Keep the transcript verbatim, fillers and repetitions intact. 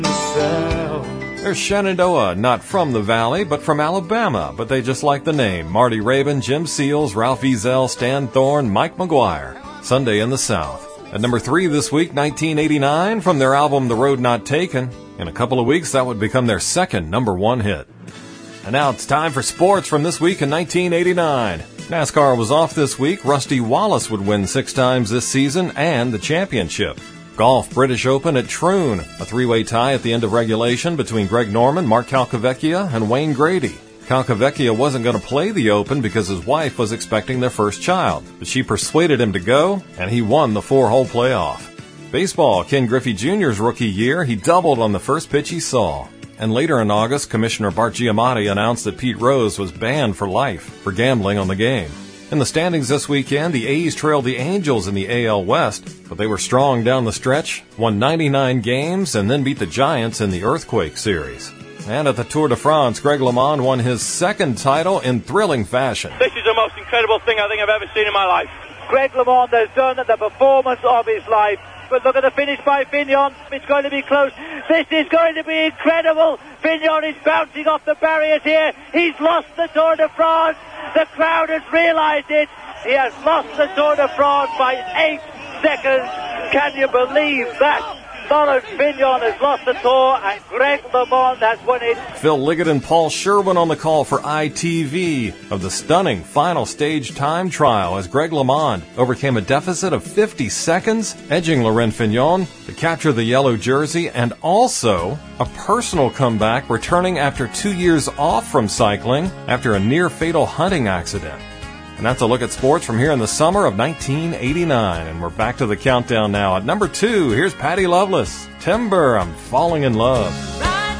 There's Shenandoah, not from the Valley, but from Alabama, but they just like the name. Marty Raybon, Jim Seals, Ralph Ezel, Stan Thorne, Mike McGuire. Sunday in the South. At number three this week, nineteen eighty-nine, from their album The Road Not Taken. In a couple of weeks, that would become their second number one hit. And now it's time for sports from this week in nineteen eighty-nine. NASCAR was off this week. Rusty Wallace would win six times this season and the championship. Golf, British Open at Troon, a three-way tie at the end of regulation between Greg Norman, Mark Calcavecchia, and Wayne Grady. Calcavecchia wasn't going to play the Open because his wife was expecting their first child, but she persuaded him to go, and he won the four-hole playoff. Baseball, Ken Griffey Junior's rookie year, he doubled on the first pitch he saw. And later in August, Commissioner Bart Giamatti announced that Pete Rose was banned for life for gambling on the game. In the standings this weekend, the A's trailed the Angels in the A L West, but they were strong down the stretch, won ninety-nine games, and then beat the Giants in the Earthquake Series. And at the Tour de France, Greg LeMond won his second title in thrilling fashion. This is the most incredible thing I think I've ever seen in my life. Greg LeMond has done the performance of his life. But look at the finish by Fignon. It's going to be close. This is going to be incredible. Fignon is bouncing off the barriers here. He's lost the Tour de France. The crowd has realized it. He has lost the Tour de France by eight seconds. Can you believe that? Laurent Fignon has lost the Tour and Greg LeMond has won it. Phil Liggett and Paul Sherwin on the call for I T V of the stunning final stage time trial as Greg LeMond overcame a deficit of fifty seconds, edging Laurent Fignon to capture the yellow jersey, and also a personal comeback returning after two years off from cycling after a near-fatal hunting accident. And that's a look at sports from here in the summer of nineteen eighty-nine. And we're back to the countdown now. At number two, here's Patty Loveless. Timber, I'm Falling in Love.